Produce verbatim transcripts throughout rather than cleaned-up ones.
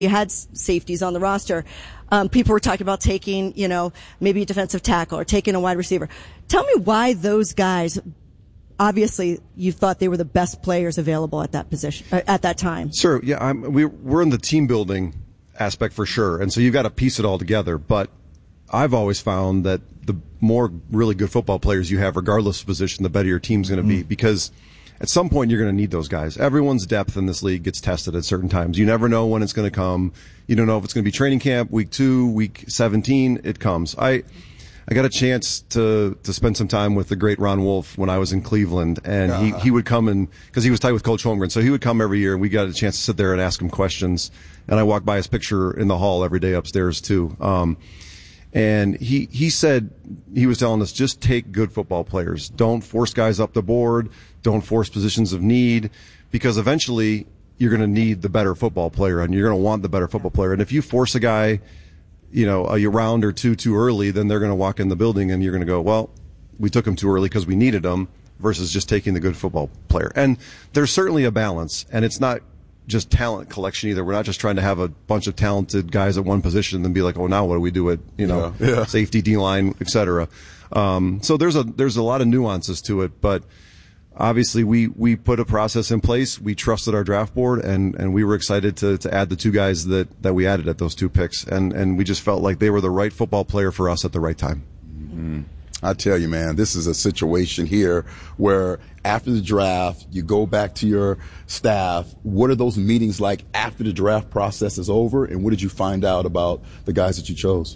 you had s- safeties on the roster. Um, people were talking about taking, you know, maybe a defensive tackle or taking a wide receiver. Tell me why those guys, obviously you thought they were the best players available at that position, uh, at that time. Sure. Yeah. I'm, we, we're in the team building aspect for sure. And so you've got to piece it all together. But I've always found that the more really good football players you have, regardless of position, the better your team's going to be, mm. because at some point you're going to need those guys. Everyone's depth in this league gets tested at certain times. You never know when it's going to come. You don't know if it's going to be training camp, week two, week seventeen, it comes. I, I got a chance to, to spend some time with the great Ron Wolf when I was in Cleveland, and uh-huh. he, he would come and, cause he was tight with Coach Holmgren, so he would come every year and we got a chance to sit there and ask him questions. And I walked by his picture in the hall every day upstairs too. Um, And he, he said, he was telling us, just take good football players. Don't force guys up the board. Don't force positions of need, because eventually you're going to need the better football player and you're going to want the better football player. And if you force a guy, you know, a round or two too early, then they're going to walk in the building and you're going to go, well, we took him too early because we needed him, versus just taking the good football player. And there's certainly a balance, and it's not just talent collection either. We're not just trying to have a bunch of talented guys at one position and then be like, oh, now what do we do at, you know, yeah, yeah. safety, D-line, et cetera. Um, so there's a, there's a lot of nuances to it, but obviously we, we put a process in place. We trusted our draft board, and, and we were excited to, to add the two guys that, that we added at those two picks. And, and we just felt like they were the right football player for us at the right time. Mm-hmm. I tell you, man, this is a situation here where after the draft, you go back to your staff. What are those meetings like after the draft process is over? And what did you find out about the guys that you chose?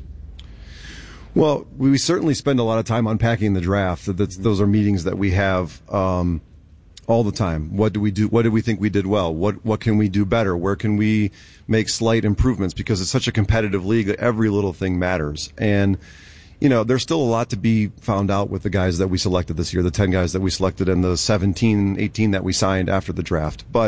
Well, we certainly spend a lot of time unpacking the draft. That's, those are meetings that we have um, all the time. What do we do? What do we think we did well? What what can we do better? Where can we make slight improvements? Because it's such a competitive league that every little thing matters. And you know, there's still a lot to be found out with the guys that we selected this year, the ten guys that we selected and the seventeen, eighteen that we signed after the draft. But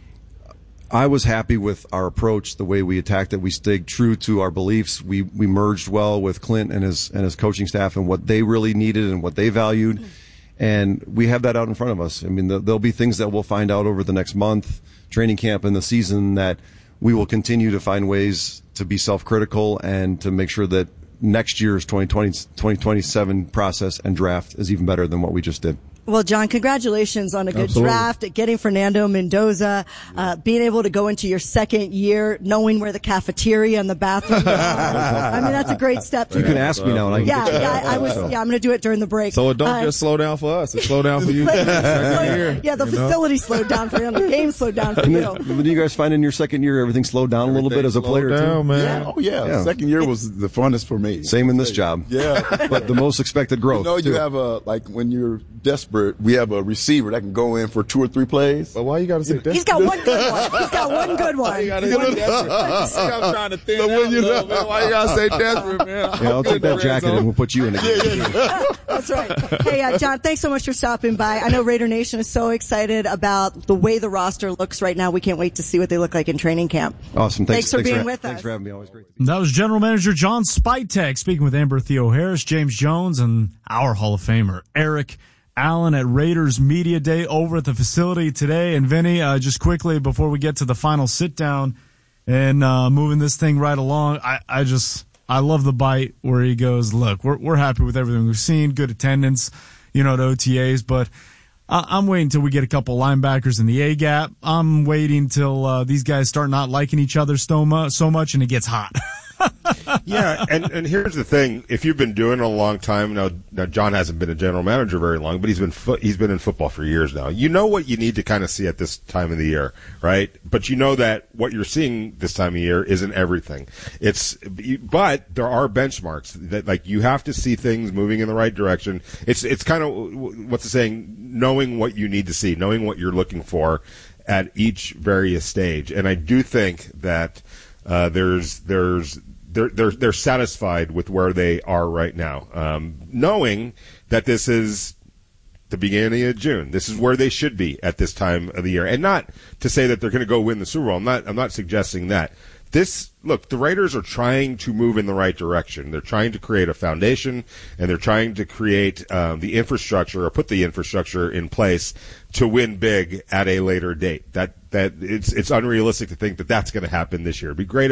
I was happy with our approach, the way we attacked it. We stayed true to our beliefs. We we merged well with Clint and his and his coaching staff and what they really needed and what they valued. And we have that out in front of us. I mean, there'll be things that we'll find out over the next month, training camp and the season, that we will continue to find ways to be self-critical and to make sure that next year's twenty twenty, twenty twenty-seven process and draft is even better than what we just did. Well, John, congratulations on a good Absolutely. draft, getting Fernando Mendoza, uh, being able to go into your second year, knowing where the cafeteria and the bathroom are. I mean, that's a great step. You can ask me now, and I can yeah, get you. yeah, I was. Yeah, I'm going to do it during the break. So it don't uh, just slow down for us; it slow down for you. second year, yeah, the you know? facility slowed down for him. The game slowed down for And you. then, when you guys find in your second year everything slowed down a little bit as a player down, too? man. Yeah. Oh, yeah. Yeah. Second year was the funnest for me. Same in this job. Yeah. But the most expected growth. You know, you too. have a, like, when you're desperate, we have a receiver that can go in for two or three plays. But why you got to say that? He's got one good one. He's got one good one. You gotta one I'm trying to thin so out you know, bit. Why you got to say desperate, man? Yeah, I'll take that jacket and we'll put you in again. That's right. Hey, uh, John, thanks so much for stopping by. I know Raider Nation is so excited about the way the roster looks right now. We can't wait to see what they look like in training camp. Awesome. Thanks, thanks for thanks being for, with thanks us. for having me. Always great to be That was General Manager John Spytek speaking with Amber Theo-Harris, James Jones, and our Hall of Famer, Eric Allen, at Raiders Media Day over at the facility today. And Vinny, uh, just quickly before we get to the final sit down and uh, moving this thing right along, I, I just I love the bite where he goes, look, we're we're happy with everything we've seen, good attendance, you know, at O T As, but I, I'm waiting till we get a couple linebackers in the A gap. I'm waiting till uh, these guys start not liking each other so much, so much, and it gets hot. Yeah, and, and here's the thing: if you've been doing it a long time now, now John hasn't been a general manager very long, but he's been fo- he's been in football for years now. You know what you need to kind of see at this time of the year, right? But you know that what you're seeing this time of year isn't everything. It's but there are benchmarks that like you have to see things moving in the right direction. It's it's kind of what's the saying? Knowing what you need to see, knowing what you're looking for at each various stage, and I do think that uh, there's there's They're, they're, they're satisfied with where they are right now, um, knowing that this is the beginning of June. This is where they should be at this time of the year. And not to say that they're going to go win the Super Bowl. I'm not, I'm not suggesting that. this, look, the Raiders are trying to move in the right direction. They're trying to create a foundation, and they're trying to create um, the infrastructure or put the infrastructure in place to win big at a later date. That that it's it's unrealistic to think that that's going to happen this year. It'd be great